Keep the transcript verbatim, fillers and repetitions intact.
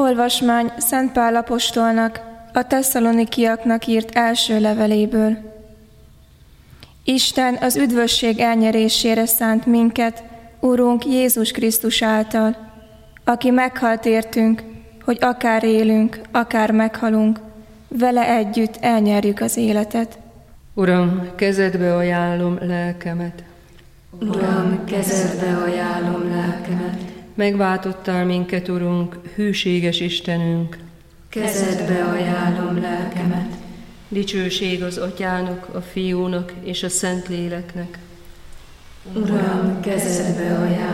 Olvasmány Szent Pál apostolnak, a tesszalonikiaknak írt első leveléből. Isten az üdvösség elnyerésére szánt minket, Urunk Jézus Krisztus által, aki meghalt értünk, hogy akár élünk, akár meghalunk, vele együtt elnyerjük az életet. Uram, kezedbe ajánlom lelkemet. Uram, kezedbe ajánlom lelkemet. Megváltottál minket, Urunk, hűséges Istenünk. Kezedbe ajánlom lelkemet. Dicsőség az Atyának, a Fiúnak és a Szentléleknek. Uram, kezedbe ajánlom